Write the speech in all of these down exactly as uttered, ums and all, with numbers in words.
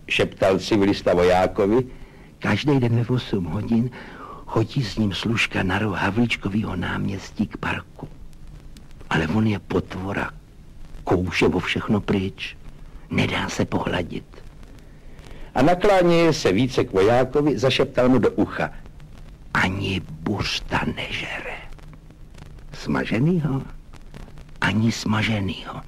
šeptal civilista vojákovi, každý den ve osm hodin chodí s ním služka na roh Havlíčkovýho náměstí k parku. Ale on je potvora, kouše o všechno pryč, nedá se pohladit. A nakláněje se více k vojákovi, zašeptal mu do ucha. Ani bursta nežere. Smaženýho, ani smaženýho.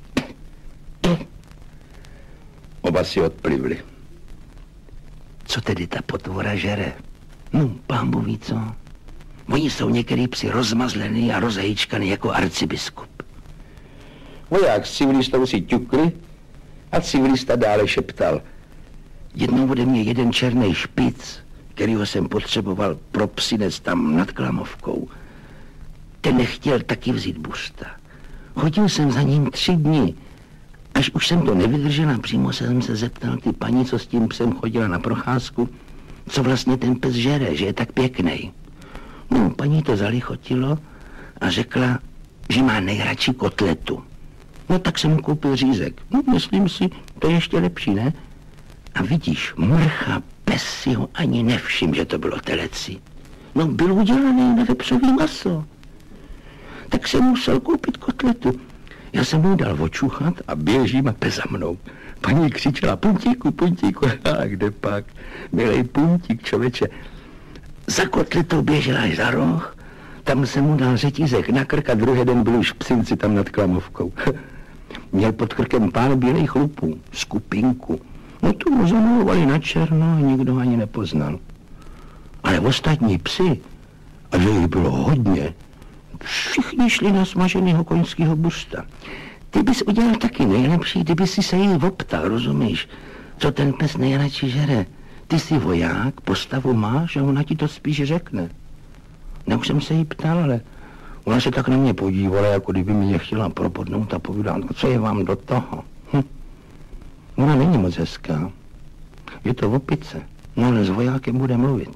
Oba si odplivli. Co tedy ta potvora žere? No, pánbu ví co. Oni jsou některý psi rozmazlený a rozhejčkaný jako arcibiskup. Voják s civilistou si ťukli a civilista dále šeptal. Jednou ode mě jeden černý špic, kterýho jsem potřeboval pro psinec tam nad Klamovkou. Ten nechtěl taky vzít bursta. Chodil jsem za ním tři dny. Až už jsem to nevydržel a přímo jsem se zeptal ty paní, co s tím psem chodila na procházku, co vlastně ten pes žere, že je tak pěkný. No, paní to zalichotilo a řekla, že má nejradši kotletu. No, tak jsem mu koupil řízek. No, myslím si, to je ještě lepší, ne? A vidíš, mrcha, pes si ho ani nevšim, že to bylo teleci. No, byl udělaný na vepřový maso. Tak jsem musel koupit kotletu. Já jsem mu dal očuchat a běžím a pes za mnou. Paní křičela, puntíku, puntíku, a kde pak? Milej puntík, člověče. Za kotletou běžela až za roh, tam jsem mu dal řetízek na krk a druhý den byl už v Psinci tam nad Klamovkou. Měl pod krkem pár bílejch chlupů, skupinku. No tu mu zamalovali na černo a nikdo ani nepoznal. Ale ostatní psi, a že jich bylo hodně, všichni šli na smaženého koňského bursta. Ty bys udělal taky nejlepší, kdyby si se jí optal, rozumíš? Co ten pes nejradši žere? Ty jsi voják, postavu máš a ona ti to spíš řekne. Ne, už jsem se jí ptal, ale ona se tak na mě podívala, jako kdyby mě chtěla propodnout a povídat, co je vám do toho? Hm. Ona není moc hezká. Je to opice. No ale s vojákem bude mluvit.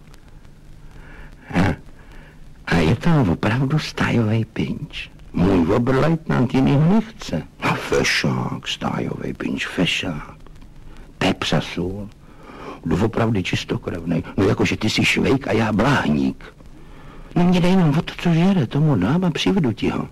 A, a je to opravdu stájovej pinč. Můj oberleutnant jinýho nechce. A fešák, stájovej pinč, fešák. Pepsa sůl. Doopravdy čistokrevnej. No jakože ty jsi švejk a já bláhník. No mě dej nám o to, co žere, tomu dám a přivedu ti ho.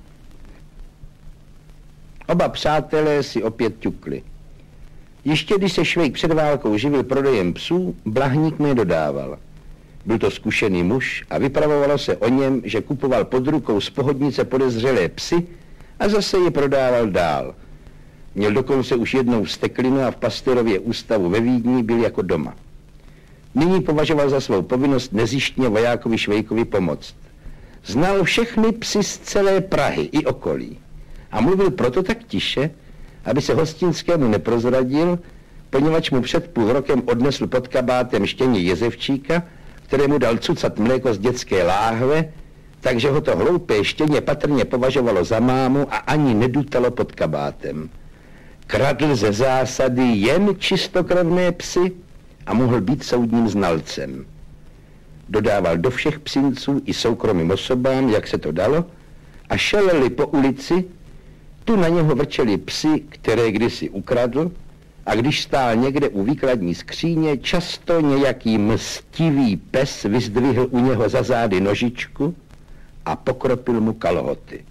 Oba přátelé si opět ťukli. Ještě když se švejk před válkou živil prodejem psů, Blahník mi je dodával. Byl to zkušený muž a vypravovalo se o něm, že kupoval pod rukou z pohodnice podezřelé psy a zase je prodával dál. Měl dokonce už jednou vsteklinu a v Pasterově ústavu ve Vídni byl jako doma. Nyní považoval za svou povinnost nezištně vojákovi Švejkovi pomoct. Znal všechny psy z celé Prahy i okolí a mluvil proto tak tiše, aby se Hostinskému neprozradil, poněvadž mu před půl rokem odnesl pod kabátem štěně jezevčíka, kterému dal cucat mléko z dětské láhve, takže ho to hloupé štěně patrně považovalo za mámu a ani nedutalo pod kabátem. Kradl ze zásady jen čistokrevné psy a mohl být soudním znalcem. Dodával do všech psinců i soukromým osobám, jak se to dalo, a šeleli po ulici, tu na něho vrčeli psy, které kdysi ukradl, a když stál někde u výkladní skříně, často nějaký mstivý pes vyzdvihl u něho za zády nožičku a pokropil mu kalhoty.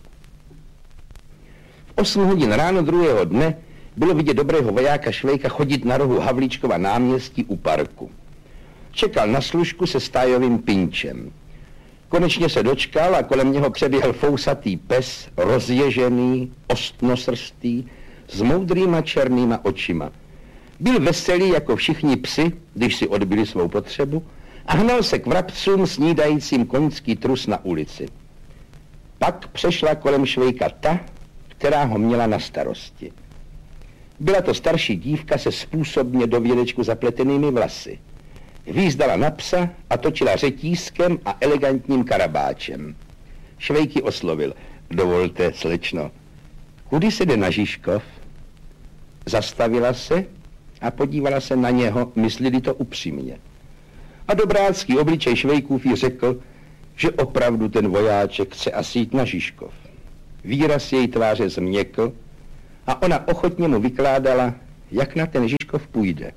V osm hodin ráno druhého dne bylo vidět dobrého vojáka Švejka chodit na rohu Havlíčkova náměstí u parku. Čekal na služku se stájovým pinčem. Konečně se dočkal a kolem něho přeběhl fousatý pes, rozježený, ostnosrstý, s moudrýma černýma očima. Byl veselý jako všichni psi, když si odbyli svou potřebu, a hnal se k vrabcům snídajícím koňský trus na ulici. Pak přešla kolem Švejka ta, která ho měla na starosti. Byla to starší dívka se způsobně do vědečku zapletenými vlasy. Výzdala na psa a točila řetízkem a elegantním karabáčem. Švejky oslovil. Dovolte, slečno, kudy se jde na Žižkov? Zastavila se a podívala se na něho, myslili to upřímně. A dobrácký obličej Švejkův jí řekl, že opravdu ten vojáček chce asi jít na Žižkov. Výraz její tváře změkl a ona ochotně mu vykládala, jak na ten Žižkov půjde.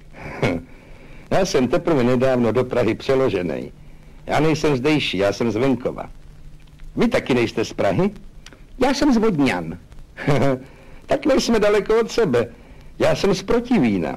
Já jsem teprve nedávno do Prahy přeložený. Já nejsem zdejší, já jsem z venkova. Vy taky nejste z Prahy? Já jsem z Vodňan. Tak nejsme daleko od sebe. Já jsem z Protivína.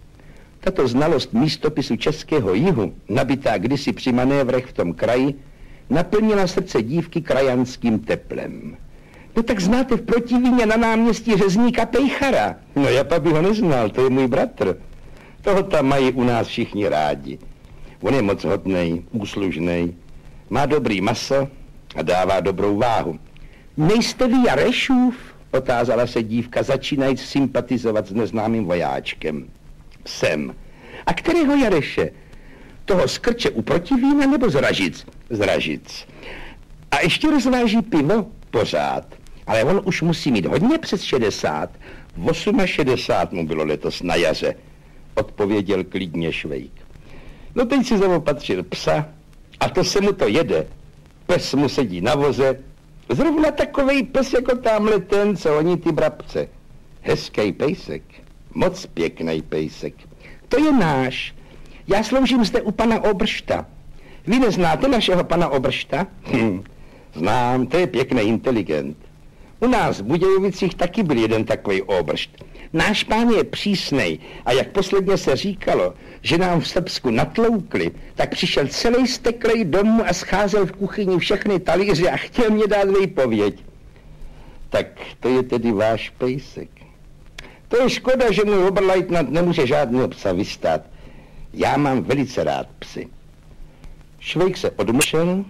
Tato znalost místopisu českého jihu, nabitá kdysi při manévrech v tom kraji, naplnila srdce dívky krajanským teplem. No tak znáte v Protivíně na náměstí řezníka Pejchara. No já by ho neznal, to je můj bratr. Toho tam mají u nás všichni rádi. On je moc hodnej, úslužnej, má dobrý maso a dává dobrou váhu. Nejste vy Jarešův? Otázala se dívka, začínajíc sympatizovat s neznámým vojáčkem. Jsem. A kterého Jareše? Toho z Krče u Protivína nebo z Ražic? Z Ražic. A ještě rozváží pivo? Pořád. Ale on už musí mít hodně přes šedesát. V šedesát osm mu bylo letos na jaře, odpověděl klidně Švejk. No teď si zaopatřil psa a to se mu to jede. Pes mu sedí na voze. Zrovna takovej pes jako tamhle ten, co oni ty brabce. Hezký pejsek. Moc pěkný pejsek. To je náš. Já sloužím zde u pana Obršta. Vy neznáte našeho pana Obršta? Hm, znám, to je pěkný inteligent. U nás v Budějovicích taky byl jeden takový Obršt. Náš pán je přísnej a jak posledně se říkalo, že nám v Srbsku natloukli, tak přišel celý steklej domů a scházel v kuchyni všechny talíře a chtěl mě dát výpověď. Tak to je tedy váš pejsek. To je škoda, že můj oberleutnant nemůže žádného psa vystát. Já mám velice rád psy. Švejk se odmlčel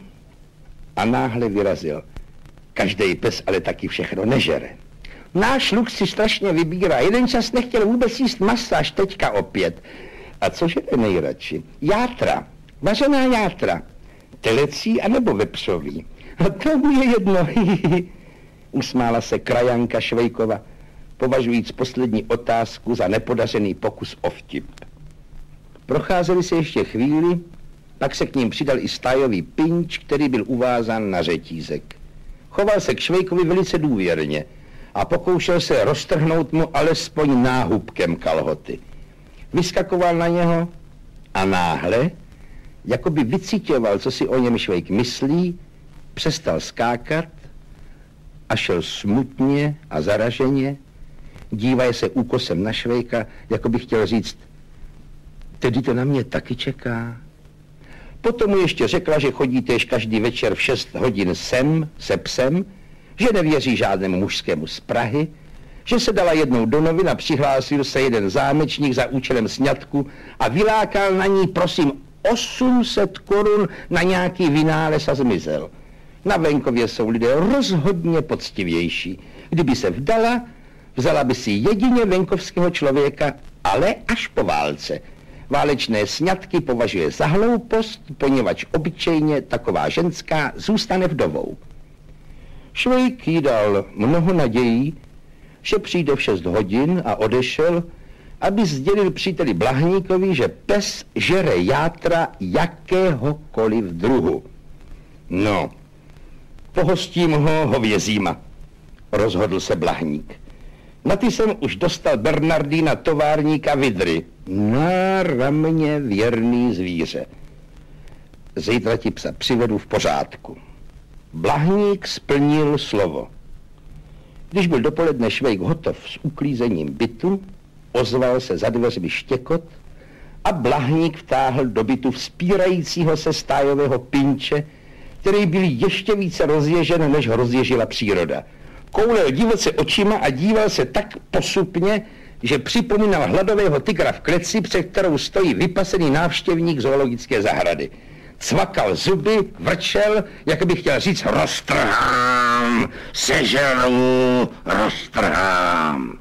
a náhle vyrazil. Každý pes ale taky všechno nežere. Náš luk si strašně vybírá. Jeden čas nechtěl vůbec jíst maso, až teďka opět. A co žere nejradši? Játra. Vařená játra. Telecí anebo vepřový. A to mu je jedno. Usmála se krajanka Švejkova, považujíc poslední otázku za nepodařený pokus o vtip. Procházeli se ještě chvíli, pak se k ním přidal i stájový pinč, který byl uvázán na řetízek. Choval se k Švejkovi velice důvěrně a pokoušel se roztrhnout mu alespoň náhubkem kalhoty. Vyskakoval na něho a náhle, jako by vycítěval, co si o něm Švejk myslí, přestal skákat a šel smutně a zaraženě, dívaje se úkosem na Švejka, jako by chtěl říct, tedy to na mě taky čeká. Potom mu ještě řekla, že chodí též každý večer v šest hodin sem, se psem, že nevěří žádnému mužskému z Prahy, že se dala jednou do novin a přihlásil se jeden zámečník za účelem sňatku a vylákal na ní, prosím, osm set korun na nějaký vynález a zmizel. Na venkově jsou lidé rozhodně poctivější. Kdyby se vdala, vzala by si jedině venkovského člověka, ale až po válce. Válečné sňatky považuje za hloupost, poněvadž obyčejně taková ženská zůstane vdovou. Švejk jí dal mnoho nadějí, že přijde v šest hodin a odešel, aby sdělil příteli Blahníkovi, že pes žere játra jakéhokoliv druhu. No, pohostím ho hovězíma, rozhodl se Blahník. Na ty jsem už dostal Bernardína továrníka Vidry. Na ramě věrný zvíře. Zítra ti psa přivedu v pořádku. Blahník splnil slovo. Když byl dopoledne Švejk hotov s uklízením bytu, ozval se za dveřmi štěkot a Blahník vtáhl do bytu vzpírajícího se stájového pinče, který byl ještě více rozježen, než ho rozježila příroda. Koulel divoce očima a díval se tak posupně, že připomínal hladového tygra v kleci, před kterou stojí vypasený návštěvník zoologické zahrady. Cvakal zuby, vrčel, jak by chtěl říct, roztrhám, sežeru, roztrhám.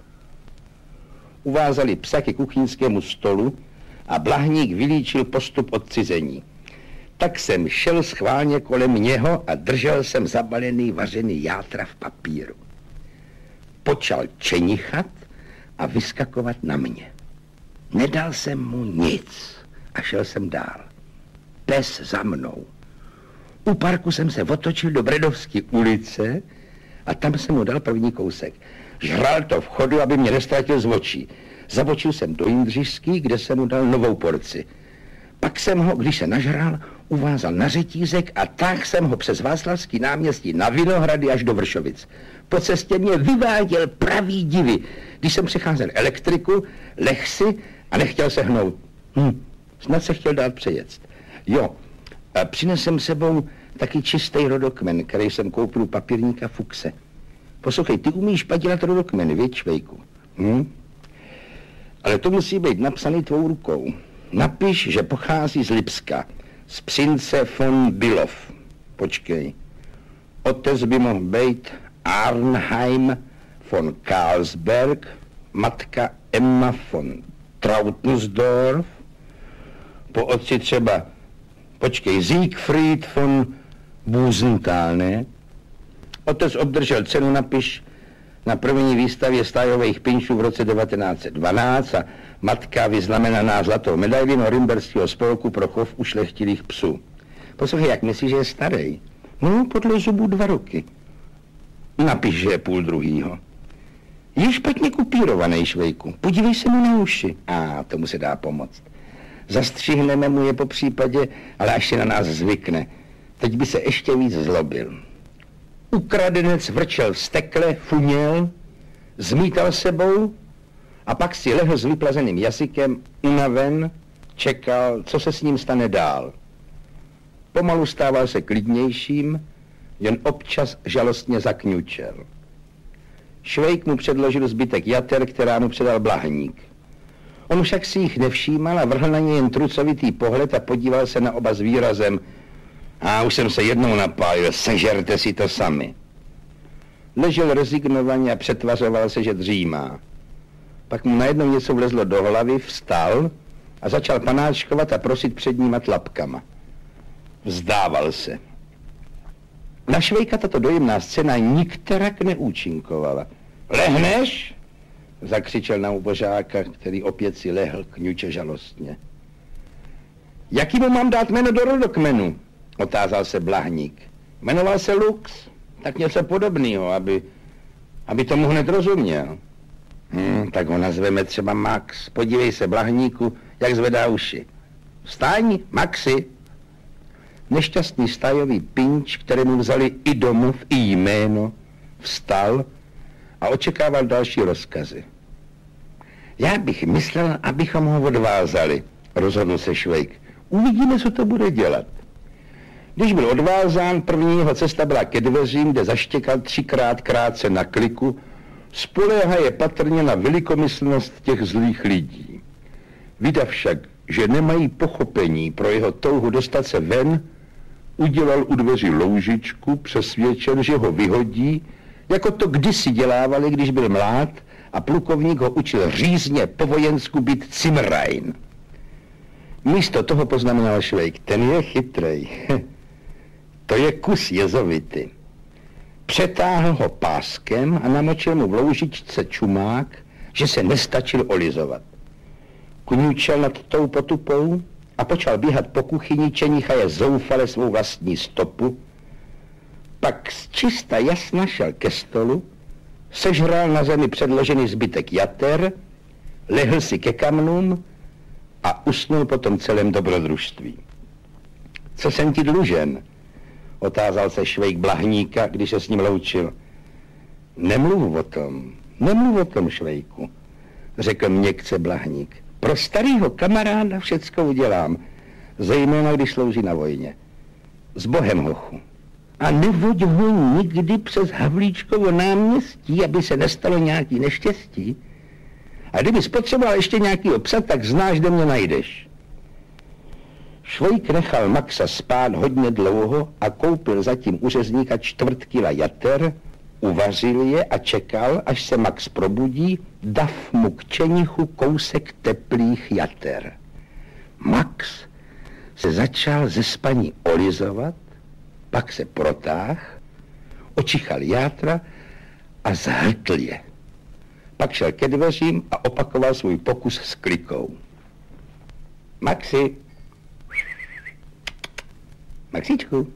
Uvázali psa ke kuchyňskému stolu a Blahník vylíčil postup odcizení. Tak jsem šel schválně kolem něho a držel jsem zabalený vařený játra v papíru. Počal čenichat a vyskakovat na mě. Nedal jsem mu nic a šel jsem dál. Pes za mnou. U parku jsem se otočil do Bredovské ulice a tam jsem mu dal první kousek. Žral to v chodu, aby mě nestratil z očí. Zabočil jsem do Jindřišský, kde jsem mu dal novou porci. Pak jsem ho, když se nažral, uvázal na řetízek a tak jsem ho přes Václavský náměstí na Vinohrady až do Vršovic. Po cestě mě vyváděl pravý divy. Když jsem přecházel elektriku, lehl si a nechtěl se hnout. Hm, snad se chtěl dát přeject. Jo, a přinesem sebou taky čistý rodokmen, který jsem koupil u papírníka Fuchse. Poslouchej, ty umíš padělat rodokmeny, viď, Švejku? Hm? Ale to musí být napsaný tvou rukou. Napiš, že pochází z Lipska, z Přince von Bylov. Počkej. Otec by mohl být Arnheim von Karlsberg, matka Emma von Trautensdorf, po otci třeba, počkej, Siegfried von Busenthal, ne? Otec obdržel cenu, napiš, na první výstavě stájových pinčů v roce devatenáct set dvanáct a matka vyznamenaná zlatou medaili Norimberského spolku pro chov ušlechtilých psů. Poslouchej, jak myslíš, že je starý? No, podle zubů dva roky. Napiš, že je půl druhýho. Je špatně kupírovaný, Švejku. Podívej se mu na uši. A tomu se dá pomoct. Zastřihneme mu je po případě, ale až si na nás zvykne. Teď by se ještě víc zlobil. Ukradenec vrčel v stekle, funěl, zmítal sebou a pak si lehl s vyplazeným jazykem, unaven, čekal, co se s ním stane dál. Pomalu stával se klidnějším, jen občas žalostně zakňučel. Švejk mu předložil zbytek jater, která mu předal Blahník. On však si jich nevšímal a vrhl na ně jen trucovitý pohled a podíval se na oba s výrazem: a už jsem se jednou napálil, sežerte si to sami. Ležel rezignovaně a přetvařoval se, že dřímá. Pak mu najednou něco vlezlo do hlavy, vstal a začal panáčkovat a prosit před ním tlapkama. Vzdával se. Na Švejka tato dojemná scéna nikterak neúčinkovala. Lehneš? Zakřičel na ubožáka, který opět si lehl kňuče žalostně. Jaký mu mám dát jméno do rodokmenu? Otázal se Blahník. Jmenoval se Lux, tak něco podobného, aby, aby tomu hned rozuměl. Hmm, tak ho nazveme třeba Max. Podívej se, Blahníku, jak zvedá uši. Vstaň, Maxi. Nešťastný stájový pinč, kterému vzali i domov, i jméno, vstal a očekával další rozkazy. Já bych myslel, abychom ho odvázali, rozhodl se Švejk. Uvidíme, co to bude dělat. Když byl odvázán, první jeho cesta byla ke dveřím, kde zaštěkal třikrát krátce na kliku, spoléhá je patrně na velikomyslnost těch zlých lidí. Vydav však, že nemají pochopení pro jeho touhu dostat se ven, udělal u dveří loužičku, přesvědčen, že ho vyhodí, jako to kdysi dělávali, když byl mlád a plukovník ho učil řízně po vojensku být Cimrajn. Místo toho poznamenal Švejk, ten je chytrej. To je kus jezovity. Přetáhl ho páskem a namočil mu v loužičce čumák, že se nestačil olizovat. Kňučel nad tou potupou a počal běhat po kuchyni, čenichaje zoufale svou vlastní stopu. Pak z čista jasna šel ke stolu, sežral na zemi předložený zbytek jater, lehl si ke kamnům a usnul po tom celém dobrodružství. Co jsem ti dlužen? Otázal se Švejk Blahníka, když se s ním loučil. Nemluv o tom, nemluv o tom, Švejku, řekl měkce Blahník. Pro starýho kamaráda všecko udělám, zejména když slouží na vojně. S Bohem, hochu. A nevoď ho nikdy přes Havlíčkovo náměstí, aby se nestalo nějaký neštěstí. A kdyby spotřeboval ještě nějaký obsah, tak znáš, kde mě najdeš. Švejk nechal Maxa spát hodně dlouho a koupil zatím u řezníka čtvrt kila jater, uvařil je a čekal, až se Max probudí, dav mu k čenichu kousek teplých jater. Max se začal ze spaní olizovat, pak se protáhl, očichal játra a zhltl je. Pak šel ke dveřím a opakoval svůj pokus s klikou. Maxi, Maxíčku,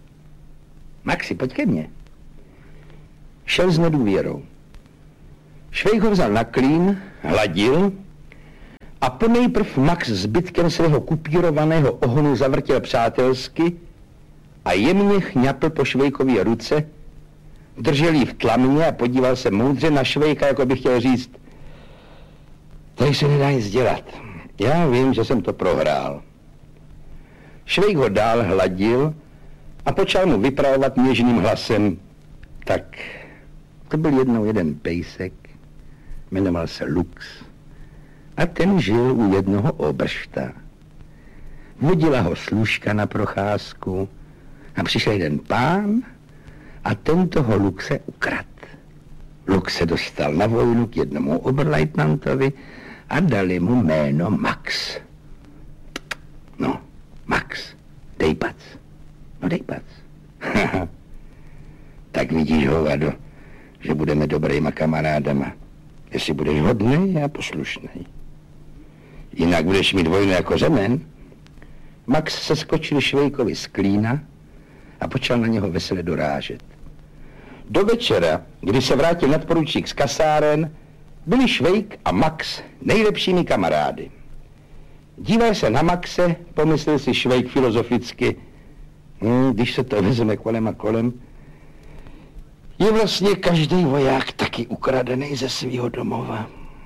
Maxi, pojď ke mně. Šel s nedůvěrou. Švejk ho vzal na klín, hladil a ponejprv Max zbytkem svého kupírovaného ohonu zavrtěl přátelsky a jemně chňapl po Švejkově ruce, držel ji v tlamě a podíval se moudře na Švejka, jako by chtěl říct: tady se nedá nic dělat. Já vím, že jsem to prohrál. Švejk ho dál hladil a počal mu vypravovat něžným hlasem: tak to byl jednou jeden pejsek, jmenoval se Lux a ten žil u jednoho obršta. Vodila ho služka na procházku a přišel jeden pán a ten toho Luxe ukrad. Lux se dostal na vojnu k jednomu oberleutnantovi a dali mu jméno Max. No, Max, dej pac. No dej pac. Tak vidíš, hovado, že budeme dobrýma kamarádama. Jestli budeš hodnej a poslušnej. Jinak budeš mít vojnu jako řemen. Max se skočil Švejkovi z klína a počal na něho vesele dorážet. Do večera, kdy se vrátil nadporučík z kasáren, byli Švejk a Max nejlepšími kamarády. Díval se na Maxe, pomyslel si Švejk filozoficky: hm, když se to vezme kolem a kolem, je vlastně každý voják taky ukradený ze svého domova.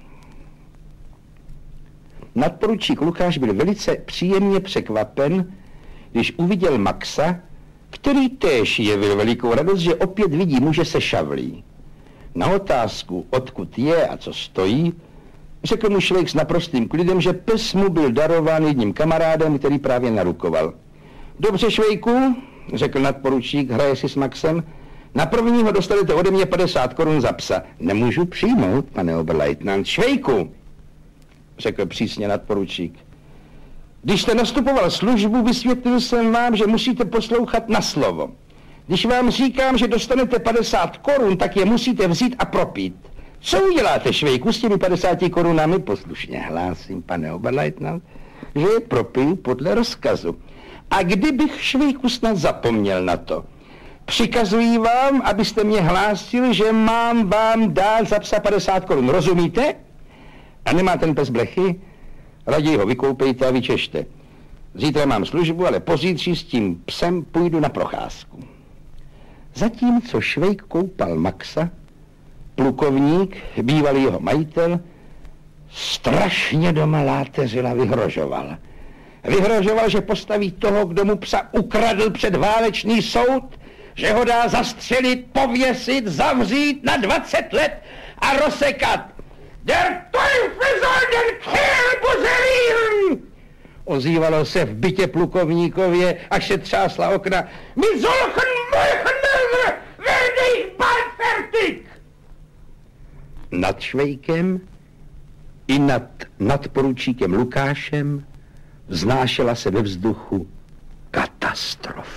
Nadporučík Lukáš byl velice příjemně překvapen, když uviděl Maxa, který též jevil velikou radost, že opět vidí muže se šavlí. Na otázku, odkud je a co stojí, řekl mu Švejk s naprostým klidem, že pes mu byl darován jedním kamarádem, který právě narukoval. Dobře, Švejku, řekl nadporučík, hraje si s Maxem, na prvního dostanete ode mě padesát korun za psa. Nemůžu přijmout, pane oberleutnant. Švejku, řekl přísně nadporučík, když jste nastupoval službu, vysvětlil jsem vám, že musíte poslouchat na slovo. Když vám říkám, že dostanete padesát korun, tak je musíte vzít a propít. Co uděláte, Švejku, s těmi padesáti korunami? Poslušně hlásím, pane oberleutnant, že je propiju podle rozkazu. A kdybych, Švejku, snad zapomněl na to, přikazuji vám, abyste mě hlásil, že mám vám dát za psa padesát korun. Rozumíte? A nemá ten pes blechy? Raději ho vykoupejte a vyčešte. Zítra mám službu, ale pozítří s tím psem půjdu na procházku. Zatímco Švejk koupal Maxa, plukovník, bývalý jeho majitel, strašně doma láteřil a vyhrožoval. Vyhrožoval, že postaví toho, kdo mu psa ukradl, před válečný soud, že ho dá zastřelit, pověsit, zavřít na dvacet let a rozsekat. Der Teufel soll den Kerl buzzerieren! Ozývalo se v bytě plukovníkově, až se třásla okna. Mit solchen Meuchenmörder werde ich bald fertig! Nad Švejkem i nad nadporučíkem Lukášem vznášela se ve vzduchu katastrofa.